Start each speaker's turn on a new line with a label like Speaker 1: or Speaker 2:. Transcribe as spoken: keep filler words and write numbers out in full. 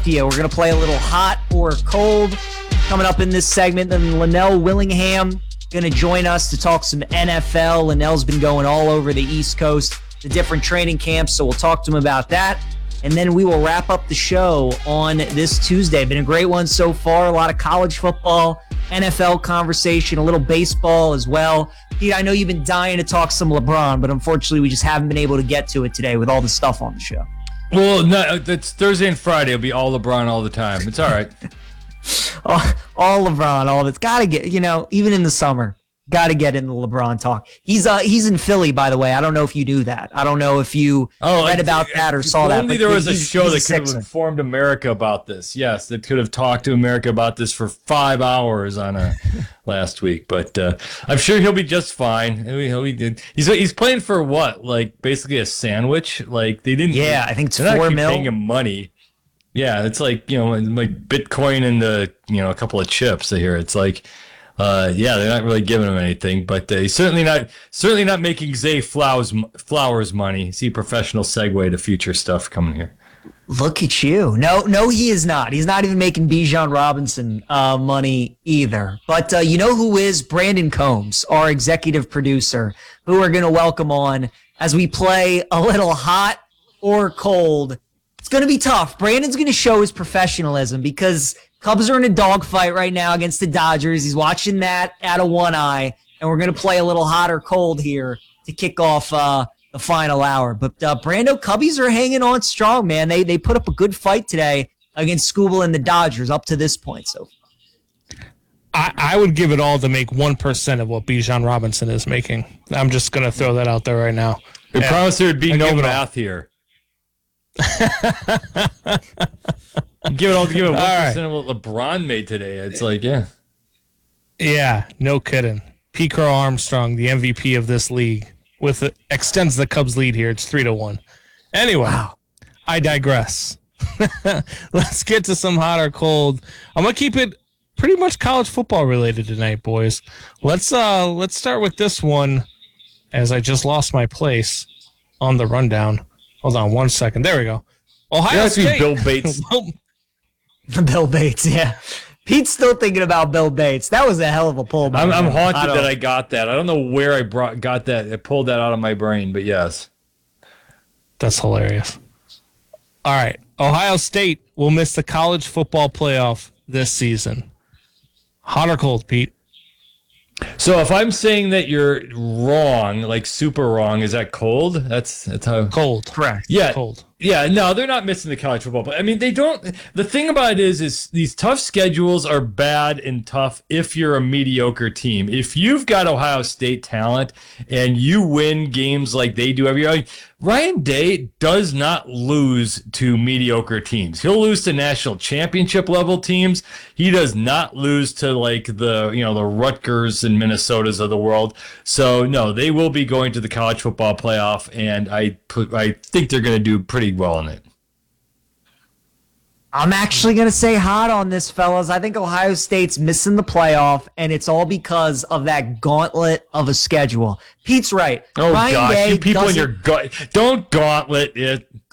Speaker 1: to you. We're going to play a little hot or cold coming up in this segment. Then Linnell Willingham going to join us to talk some N F L. Linnell's been going all over the East Coast, the different training camps, so we'll talk to him about that. And then we will wrap up the show on this Tuesday. Been a great one so far. A lot of college football, N F L conversation, a little baseball as well. Pete, I know you've been dying to talk some LeBron, but unfortunately we just haven't been able to get to it today with all the stuff on the show.
Speaker 2: Well, no, it's Thursday and Friday. It'll be all LeBron all the time. It's all right.
Speaker 1: all, all LeBron, all that's got to get, you know, even in the summer, got to get in the LeBron talk. He's uh he's in Philly, by the way. I don't know if you knew that. I don't know if you
Speaker 2: oh,
Speaker 1: read about that or saw that.
Speaker 2: Only there was a show that could have informed America about this. Yes, that could have talked to America about this for five hours on a last week. But uh, I'm sure he'll be just fine. He'll be, he's he's playing for what? Like basically a sandwich. Like they didn't.
Speaker 1: Yeah, I think it's
Speaker 2: they're
Speaker 1: four
Speaker 2: not
Speaker 1: mil.
Speaker 2: Paying him money. Yeah, it's like you know like Bitcoin and the you know a couple of chips here. It's like. Uh, yeah, they're not really giving him anything, but uh, he's certainly not certainly not making Zay Flowers Flowers money. See, professional segue to future stuff coming here.
Speaker 1: Look at you. No, no, he is not. He's not even making Bijan Robinson uh, money either. But uh, you know who is? Brandon Combs, our executive producer, who we're going to welcome on as we play a little hot or cold. It's going to be tough. Brandon's going to show his professionalism because Cubs are in a dogfight right now against the Dodgers. He's watching that out of one eye, and we're going to play a little hot or cold here to kick off uh, the final hour. But uh, Brando, Cubbies are hanging on strong, man. They they put up a good fight today against Skubal and the Dodgers up to this point. So,
Speaker 3: I, I would give it all to make one percent of what Bijan Robinson is making. I'm just going to throw that out there right now.
Speaker 2: We
Speaker 3: yeah.
Speaker 2: promised there would be
Speaker 3: I
Speaker 2: no math here. Give it all. Give it one percent right. of what LeBron made today. It's like, yeah,
Speaker 3: yeah, no kidding. Pete Crow Armstrong, the M V P of this league, with it, extends the Cubs lead here. It's three to one. Anyway, wow. I digress. Let's get to some hot or cold. I'm gonna keep it pretty much college football related tonight, boys. Let's uh let's start with this one, as I just lost my place on the rundown. Hold on one second. There we go. Ohio State.
Speaker 2: Bill Bates.
Speaker 1: Bill Bates, yeah. Pete's still thinking about Bill Bates. That was a hell of a pull.
Speaker 2: I'm, I'm haunted I that I got that. I don't know where I brought got that. I pulled that out of my brain, but yes.
Speaker 3: That's hilarious. All right. Ohio State will miss the college football playoff this season. Hot or cold, Pete?
Speaker 2: So if I'm saying that you're wrong, like super wrong, is that cold? That's that's how
Speaker 3: cold.
Speaker 1: Correct.
Speaker 2: Yeah.
Speaker 3: Cold.
Speaker 2: Yeah, no, they're not missing the college football. But I mean, they don't. The thing about it is, is these tough schedules are bad and tough if you're a mediocre team. If you've got Ohio State talent and you win games like they do every year, like, Ryan Day does not lose to mediocre teams. He'll lose to national championship level teams. He does not lose to like the you know the Rutgers and Minnesotas of the world. So no, they will be going to the college football playoff, and I put I think they're going to do pretty well in it.
Speaker 1: I'm actually going to say hot on this, fellas. I think Ohio State's missing the playoff, and it's all because of that gauntlet of a schedule. Pete's right.
Speaker 2: Oh,
Speaker 1: Ryan
Speaker 2: gosh,
Speaker 1: Day
Speaker 2: you people in
Speaker 1: doesn't-
Speaker 2: your gut. Don't gauntlet it.